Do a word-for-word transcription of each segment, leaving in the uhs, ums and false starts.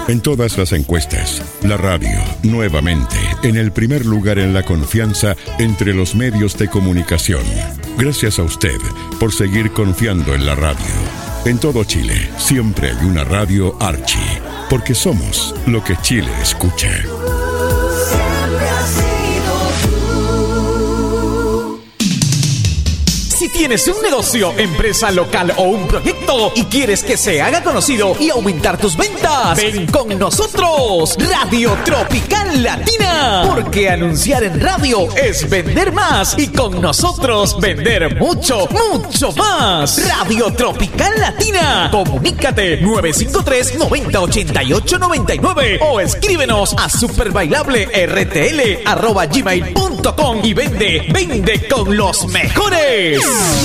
En todas las encuestas, la radio, nuevamente, en el primer lugar en la confianza entre los medios de comunicación. Gracias a usted por seguir confiando en la radio. En todo Chile, siempre hay una radio Archi, porque somos lo que Chile escucha. Si tienes un negocio, empresa local o un proyecto y quieres que se haga conocido y aumentar tus ventas, ven con nosotros, Radio Tropical Latina. Porque anunciar en radio es vender más y con nosotros vender mucho, mucho más. Radio Tropical Latina. Comunícate nueve cinco tres, noventa, ochenta y ocho, noventa y nueve o escríbenos a superbailablert arroba gmail punto com y vende, vende con los mejores.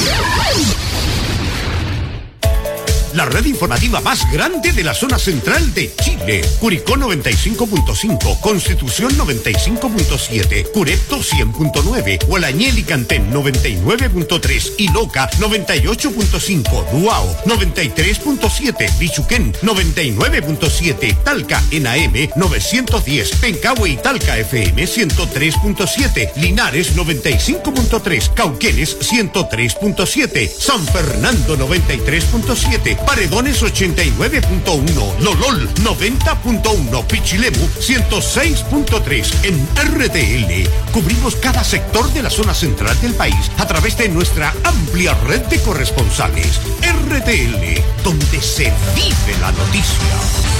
La red informativa más grande de la zona central de Chile. Curicó noventa y cinco punto cinco, Constitución noventa y cinco punto siete, Curepto cien punto nueve, Hualañel y Cantén noventa y nueve punto tres, Iloca noventa y ocho punto cinco, Duao noventa y tres punto siete, Bichuquén noventa y nueve punto siete, Talca en A M novecientos diez, Pencahue y Talca F M ciento tres punto siete, Linares noventa y cinco punto tres, Cauquenes ciento tres punto siete, San Fernando noventa y tres punto siete, Paredones ochenta y nueve punto uno, Lolol noventa punto uno, Pichilemu ciento seis punto tres. En R T L cubrimos cada sector de la zona central del país a través de nuestra amplia red de corresponsales. R T L, donde se vive la noticia.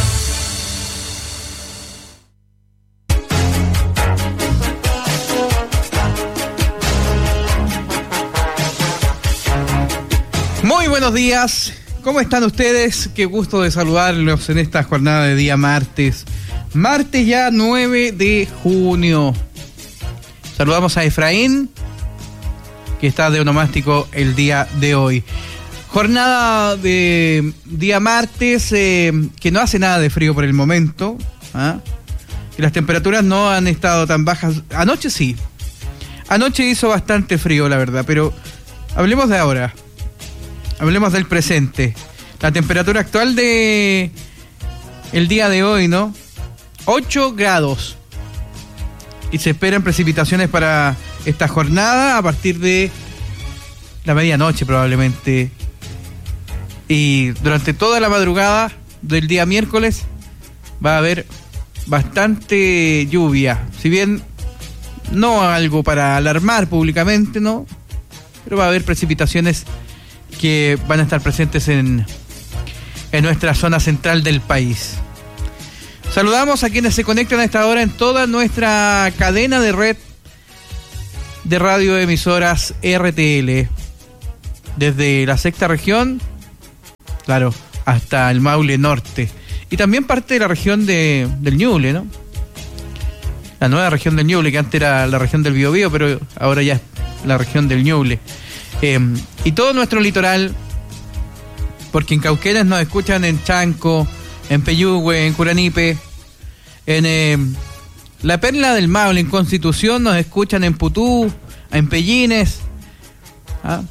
Muy buenos días. ¿Cómo están ustedes? Qué gusto de saludarlos en esta jornada de día martes. Martes ya nueve de junio. Saludamos a Efraín, que está de onomástico el día de hoy. Jornada de día martes, eh, que no hace nada de frío por el momento. ¿Ah? Y las temperaturas no han estado tan bajas. Anoche sí. Anoche hizo bastante frío, la verdad, pero hablemos de ahora. Hablemos del presente. La temperatura actual de el día de hoy, ¿no? ocho grados. Y se esperan precipitaciones para esta jornada a partir de la medianoche probablemente. Y durante toda la madrugada del día miércoles va a haber bastante lluvia. Si bien no algo para alarmar públicamente, ¿no? Pero va a haber precipitaciones que van a estar presentes en, en nuestra zona central del país. Saludamos a quienes se conectan a esta hora en toda nuestra cadena de red de radioemisoras R T L. Desde la sexta región, claro, hasta el Maule Norte. Y también parte de la región de, del Ñuble, ¿no? La nueva región del Ñuble, que antes era la región del Biobío, pero ahora ya es la región del Ñuble. Eh, y todo nuestro litoral, porque en Cauquenes nos escuchan en Chanco, en Peyúgue, en Curanipe, en eh, la Perla del Maule, en Constitución, nos escuchan en Putú, en Pellines, ¿ah?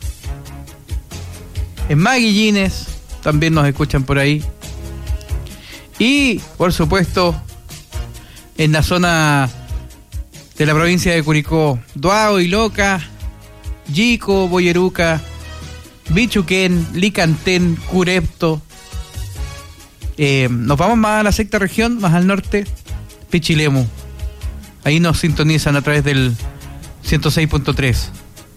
En Maguillines, también nos escuchan por ahí. Y, por supuesto, en la zona de la provincia de Curicó, Duao, Iloca, Yico, Boyeruca, Bichuquén, Licantén, Curepto. Eh, nos vamos más a la sexta región, más al norte, Pichilemu. Ahí nos sintonizan a través del ciento seis punto tres.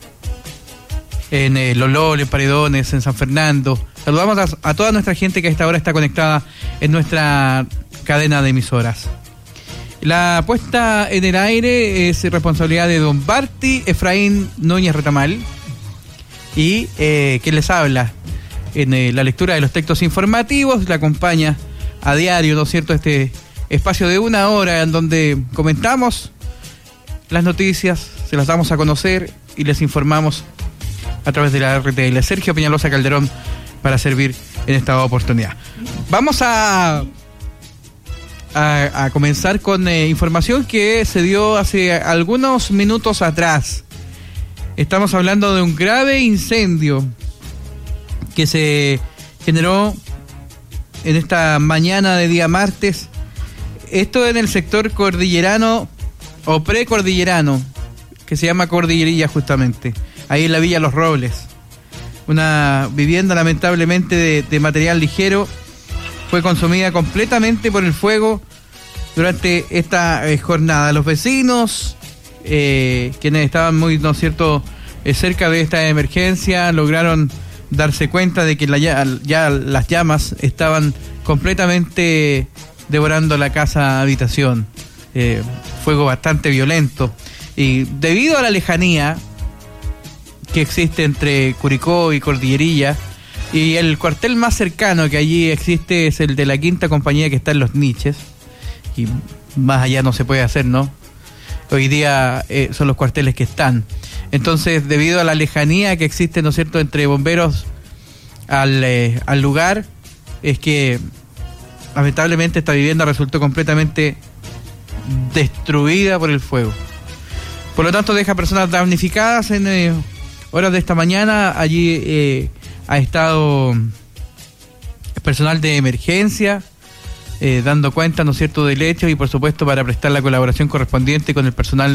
En eh, Lolol, en Paredones, en San Fernando. Saludamos a, a toda nuestra gente que a esta hora está conectada en nuestra cadena de emisoras. La puesta en el aire es responsabilidad de don Barty Efraín Núñez Retamal y eh, quien les habla en eh, la lectura de los textos informativos, le acompaña a diario, ¿no es cierto?, este espacio de una hora en donde comentamos las noticias, se las damos a conocer y les informamos a través de la R T L. Sergio Peñalosa Calderón para servir en esta oportunidad. Vamos a... A, a comenzar con eh, información que se dio hace algunos minutos atrás. Estamos hablando de un grave incendio que se generó en esta mañana de día martes. Esto en el sector cordillerano o precordillerano, que se llama Cordillerilla justamente, ahí en la Villa Los Robles. Una vivienda lamentablemente de, de material ligero fue consumida completamente por el fuego durante esta eh, jornada. Los vecinos, eh, quienes estaban muy, ¿no es cierto?, eh, cerca de esta emergencia, lograron darse cuenta de que la, ya, ya las llamas estaban completamente devorando la casa habitación. Eh, fuego bastante violento. Y debido a la lejanía que existe entre Curicó y Cordillerilla, y el cuartel más cercano que allí existe es el de la quinta compañía que está en Los Niches, y más allá no se puede hacer, ¿no? Hoy día eh, son los cuarteles que están. Entonces, debido a la lejanía que existe, ¿no es cierto?, entre bomberos al, eh, al lugar, es que lamentablemente esta vivienda resultó completamente destruida por el fuego. Por lo tanto, deja personas damnificadas. En eh, horas de esta mañana allí eh, ha estado personal de emergencia eh, dando cuenta, ¿no es cierto?, del hecho, y por supuesto para prestar la colaboración correspondiente con el personal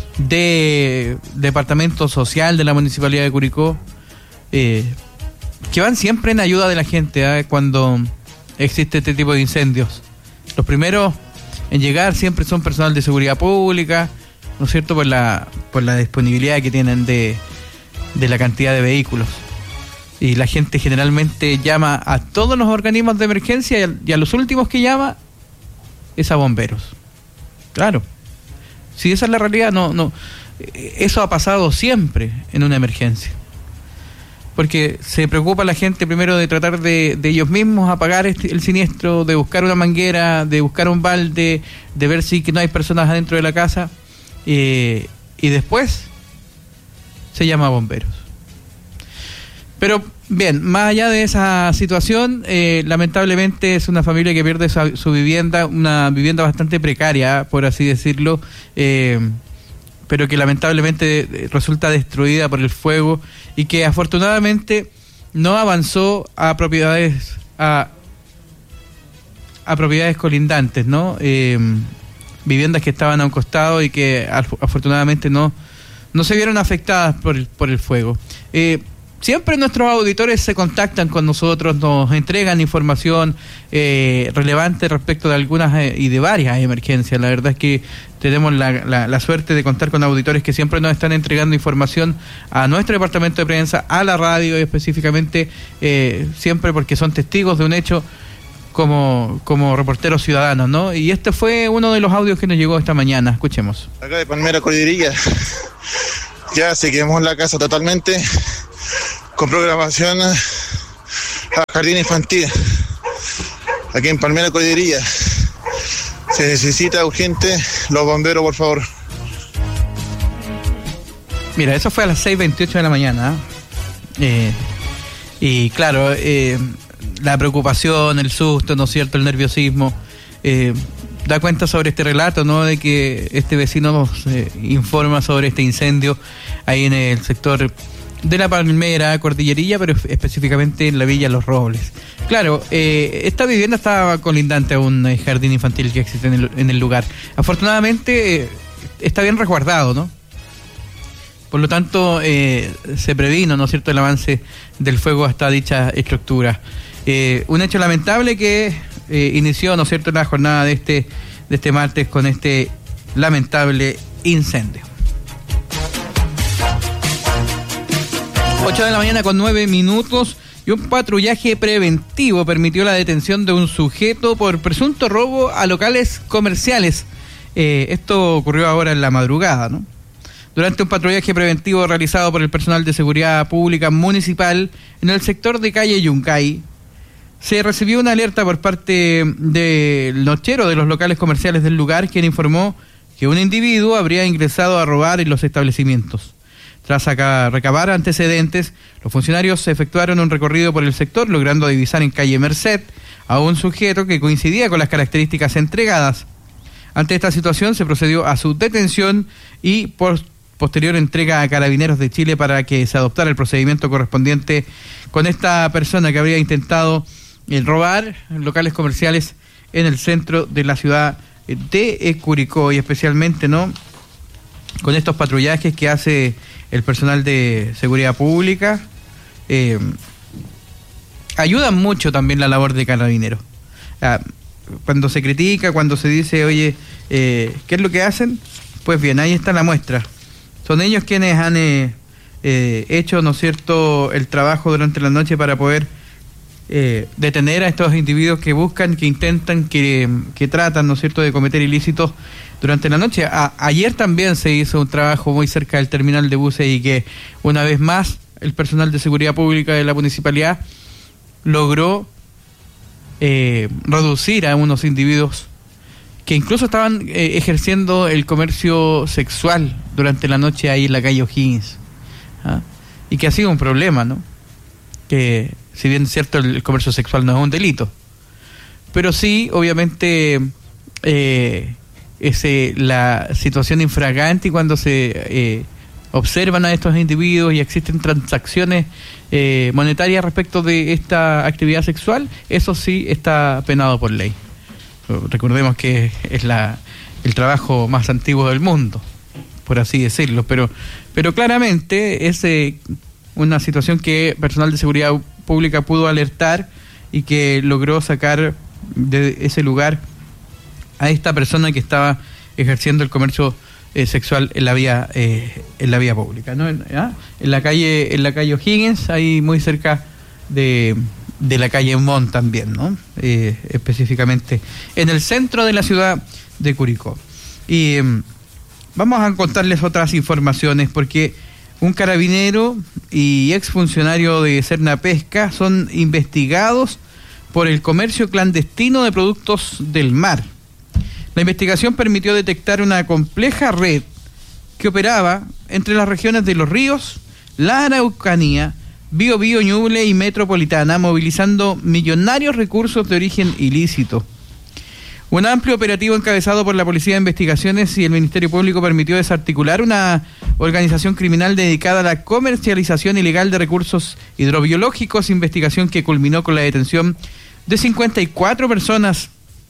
de Departamento Social de la Municipalidad de Curicó, eh, que van siempre en ayuda de la gente ¿eh? cuando existe este tipo de incendios. Los primeros en llegar siempre son personal de seguridad pública, ¿no es cierto?, por la por la disponibilidad que tienen de, de la cantidad de vehículos. Y la gente generalmente llama a todos los organismos de emergencia y a, y a los últimos que llama es a bomberos. Claro. Si esa es la realidad, no, no. Eso ha pasado siempre en una emergencia. Porque se preocupa la gente primero de tratar de, de ellos mismos apagar este, el siniestro, de buscar una manguera, de buscar un balde, de ver si que no hay personas adentro de la casa, eh, y después se llama a bomberos. Pero bien, más allá de esa situación, eh, lamentablemente es una familia que pierde su, su vivienda, una vivienda bastante precaria, por así decirlo, eh, pero que lamentablemente resulta destruida por el fuego y que afortunadamente no avanzó a propiedades a, a propiedades colindantes, ¿no? Eh, viviendas que estaban a un costado y que afortunadamente no, no se vieron afectadas por el, por el fuego. Eh, Siempre nuestros auditores se contactan con nosotros, nos entregan información eh, relevante respecto de algunas eh, y de varias emergencias. La verdad es que tenemos la, la, la suerte de contar con auditores que siempre nos están entregando información a nuestro departamento de prensa, a la radio específicamente, eh, siempre porque son testigos de un hecho como, como reporteros ciudadanos, ¿no? Y este fue uno de los audios que nos llegó esta mañana. Escuchemos. Acá de Palmera Cordillerilla, ya se quemó la casa totalmente, con programación a jardín infantil. Aquí en Palmera Cordillerilla se necesita urgente los bomberos, por favor. Mira, eso fue a las seis veintiocho de la mañana. ¿eh? Eh, y claro, eh, la preocupación, el susto, ¿no es cierto?, el nerviosismo, eh, da cuenta sobre este relato, ¿no?, de que este vecino nos eh, informa sobre este incendio ahí en el sector de la Palmera Cordillerilla, pero específicamente en la Villa Los Robles. Claro, eh, esta vivienda estaba colindante a un eh, jardín infantil que existe en el, en el lugar. Afortunadamente eh, está bien resguardado, ¿no? Por lo tanto, eh, se previno, ¿no es cierto?, el avance del fuego hasta dicha estructura. Eh, un hecho lamentable que eh, inició, ¿no es cierto?, la jornada de este, de este martes con este lamentable incendio. ocho de la mañana con nueve minutos y un patrullaje preventivo permitió la detención de un sujeto por presunto robo a locales comerciales. Eh, esto ocurrió ahora en la madrugada, ¿no? Durante un patrullaje preventivo realizado por el personal de seguridad pública municipal en el sector de calle Yuncay, se recibió una alerta por parte del nochero de los locales comerciales del lugar, quien informó que un individuo habría ingresado a robar en los establecimientos. Tras acá recabar antecedentes, los funcionarios efectuaron un recorrido por el sector, logrando divisar en calle Merced a un sujeto que coincidía con las características entregadas. Ante esta situación se procedió a su detención y por posterior entrega a Carabineros de Chile para que se adoptara el procedimiento correspondiente con esta persona que habría intentado el robar locales comerciales en el centro de la ciudad de Curicó, y especialmente, ¿no?, con estos patrullajes que hace el personal de seguridad pública, eh, ayudan mucho también la labor de carabineros. Ah, cuando se critica, cuando se dice, oye, eh, ¿qué es lo que hacen? Pues bien, ahí está la muestra. Son ellos quienes han eh, eh, hecho, ¿no es cierto?, el trabajo durante la noche para poder eh, detener a estos individuos que buscan, que intentan, que, que tratan, ¿no es cierto?, de cometer ilícitos durante la noche. A, ayer también se hizo un trabajo muy cerca del terminal de buses y que una vez más el personal de seguridad pública de la municipalidad logró eh, reducir a unos individuos que incluso estaban eh, ejerciendo el comercio sexual durante la noche ahí en la calle O'Higgins, ¿ah? Y que ha sido un problema, ¿no? Que si bien es cierto el, el comercio sexual no es un delito, pero sí obviamente eh, es eh, la situación infragante, y cuando se eh, observan a estos individuos y existen transacciones eh, monetarias respecto de esta actividad sexual, eso sí está penado por ley. Recordemos que es la el trabajo más antiguo del mundo, por así decirlo, pero pero claramente es eh, una situación que personal de seguridad pública pudo alertar y que logró sacar de ese lugar a esta persona que estaba ejerciendo el comercio eh, sexual en la vía eh, en la vía pública, ¿no? En, ¿ah? en la calle en la calle O'Higgins, ahí muy cerca de de la calle Montt también, ¿no? Eh, específicamente en el centro de la ciudad de Curicó. Y eh, vamos a contarles otras informaciones, porque un carabinero y exfuncionario de Cernapesca son investigados por el comercio clandestino de productos del mar. La investigación permitió detectar una compleja red que operaba entre las regiones de Los Ríos, la Araucanía, Biobío, Ñuble y Metropolitana, movilizando millonarios recursos de origen ilícito. Un amplio operativo encabezado por la Policía de Investigaciones y el Ministerio Público permitió desarticular una organización criminal dedicada a la comercialización ilegal de recursos hidrobiológicos, investigación que culminó con la detención de cincuenta y cuatro personas,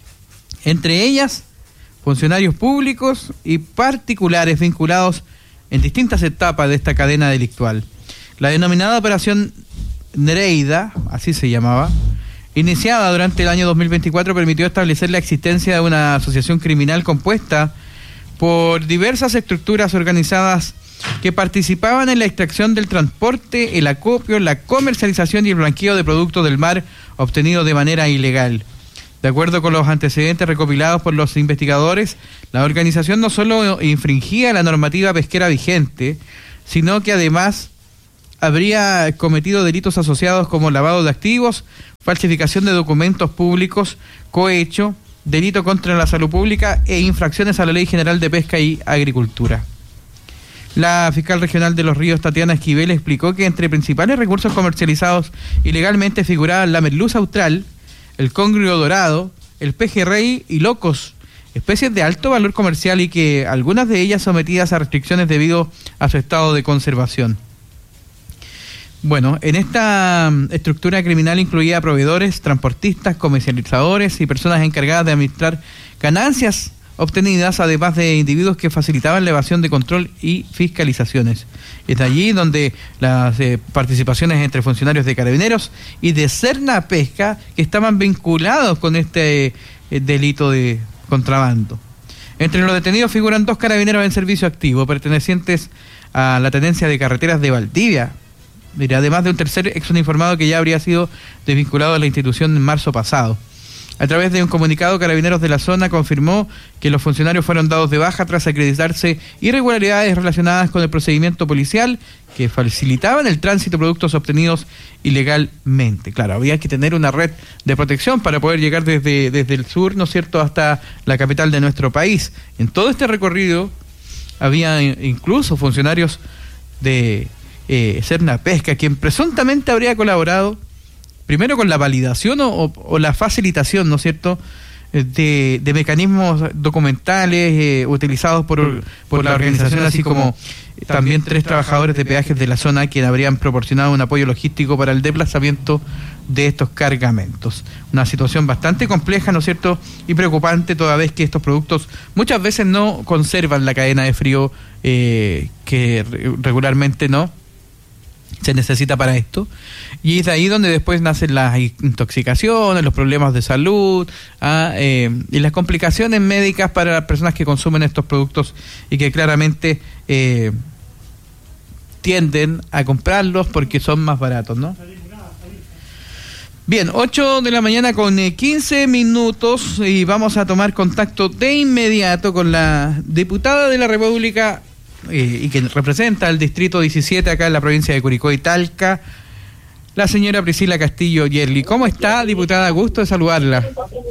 entre ellas funcionarios públicos y particulares vinculados en distintas etapas de esta cadena delictual. La denominada Operación Nereida, así se llamaba, iniciada durante el año dos mil veinticuatro, permitió establecer la existencia de una asociación criminal compuesta por diversas estructuras organizadas que participaban en la extracción del transporte, el acopio, la comercialización y el blanqueo de productos del mar obtenidos de manera ilegal. De acuerdo con los antecedentes recopilados por los investigadores, la organización no solo infringía la normativa pesquera vigente, sino que además habría cometido delitos asociados como lavado de activos, falsificación de documentos públicos, cohecho, delito contra la salud pública e infracciones a la Ley General de Pesca y Agricultura. La fiscal regional de Los Ríos, Tatiana Esquivel, explicó que entre principales recursos comercializados ilegalmente figuraban la merluza austral, el congrio dorado, el pejerrey y locos, especies de alto valor comercial y que algunas de ellas sometidas a restricciones debido a su estado de conservación. Bueno, en esta estructura criminal incluía proveedores, transportistas, comercializadores y personas encargadas de administrar ganancias obtenidas, además de individuos que facilitaban la evasión de control y fiscalizaciones. Es allí donde las eh, participaciones entre funcionarios de Carabineros y de Cernapesca que estaban vinculados con este eh, delito de contrabando. Entre los detenidos figuran dos carabineros en servicio activo pertenecientes a la Tenencia de Carreteras de Valdivia, además de un tercer exuniformado que ya habría sido desvinculado a la institución en marzo pasado. A través de un comunicado, Carabineros de la zona confirmó que los funcionarios fueron dados de baja tras acreditarse irregularidades relacionadas con el procedimiento policial que facilitaban el tránsito de productos obtenidos ilegalmente. Claro, había que tener una red de protección para poder llegar desde, desde el sur, ¿no es cierto?, hasta la capital de nuestro país. En todo este recorrido había incluso funcionarios de eh, Cernapesca, quien presuntamente habría colaborado primero con la validación o, o la facilitación, ¿no es cierto?, de, de mecanismos documentales eh, utilizados por, por la organización, así como también tres trabajadores de peajes de la zona quienes habrían proporcionado un apoyo logístico para el desplazamiento de estos cargamentos. Una situación bastante compleja, ¿no es cierto?, y preocupante, toda vez que estos productos muchas veces no conservan la cadena de frío eh, que regularmente no se necesita para esto, y es de ahí donde después nacen las intoxicaciones, los problemas de salud, ah, eh, y las complicaciones médicas para las personas que consumen estos productos y que claramente eh, tienden a comprarlos porque son más baratos, ¿no? Bien, ocho de la mañana con quince minutos y vamos a tomar contacto de inmediato con la diputada de la República eh, y que representa al distrito diecisiete acá en la provincia de Curicó y Talca, la señora Priscila Castillo Yerli. ¿Cómo está, diputada? Gusto de saludarla.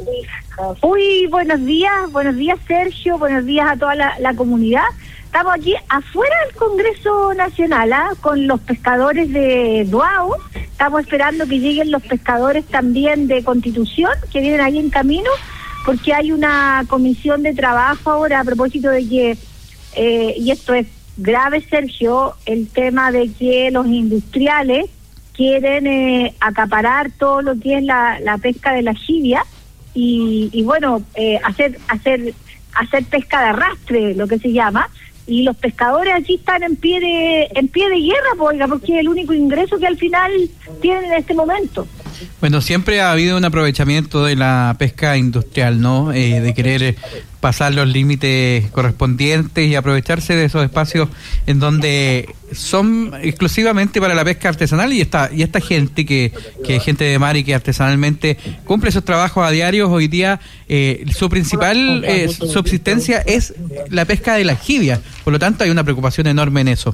Uy, buenos días, buenos días Sergio, buenos días a toda la, la comunidad. Estamos aquí afuera del Congreso Nacional, ¿ah? Con los pescadores de Duao. Estamos esperando que lleguen los pescadores también de Constitución, que vienen ahí en camino, porque hay una comisión de trabajo ahora a propósito de que, eh, y esto es grave, Sergio, el tema de que los industriales quieren eh, acaparar todo lo que es la, la pesca de la jibia y, y bueno, eh, hacer, hacer, hacer pesca de arrastre, lo que se llama. Y los pescadores allí están en pie de en pie de guerra, oiga, porque es el único ingreso que al final tienen en este momento. Bueno, siempre ha habido un aprovechamiento de la pesca industrial, ¿no? Eh, de querer pasar los límites correspondientes y aprovecharse de esos espacios en donde son exclusivamente para la pesca artesanal y esta y esta gente que, que es gente de mar y que artesanalmente cumple esos trabajos a diario, hoy día eh, su principal eh, subsistencia es la pesca de la jibia, por lo tanto hay una preocupación enorme en eso.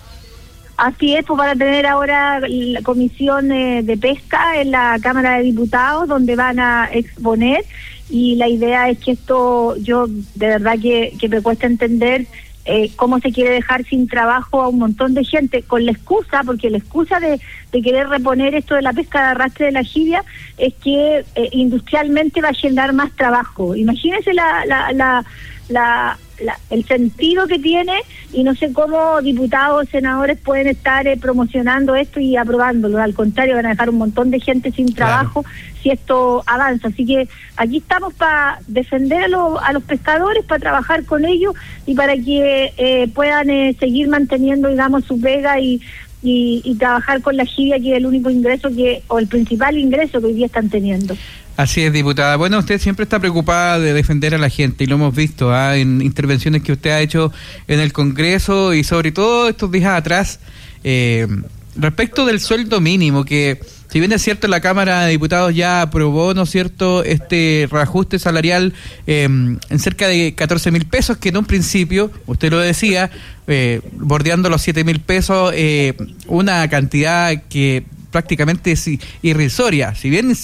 Así es, pues van a tener ahora la comisión eh, de pesca en la Cámara de Diputados, donde van a exponer, y la idea es que esto, yo de verdad que, que me cuesta entender eh, cómo se quiere dejar sin trabajo a un montón de gente, con la excusa, porque la excusa de, de querer reponer esto de la pesca de arrastre de la jibia es que eh, industrialmente va a generar más trabajo. Imagínense la... la, la, la La, el sentido que tiene, y no sé cómo diputados, senadores pueden estar eh, promocionando esto y aprobándolo. Al contrario, van a dejar un montón de gente sin trabajo, claro, si esto avanza. Así que aquí estamos para defender a, lo, a los pescadores, para trabajar con ellos y para que eh, puedan eh, seguir manteniendo, digamos, su pega y, y, y trabajar con la jibia, que es el único ingreso que, o el principal ingreso que hoy día están teniendo. Así es, diputada. Bueno, usted siempre está preocupada de defender a la gente y lo hemos visto ¿eh? en intervenciones que usted ha hecho en el Congreso y sobre todo estos días atrás eh, respecto del sueldo mínimo, que si bien es cierto la Cámara de Diputados ya aprobó, ¿no es cierto?, este reajuste salarial eh, en cerca de catorce mil pesos, que en un principio, usted lo decía, eh, bordeando los siete mil pesos, eh, una cantidad que prácticamente es irrisoria, si bien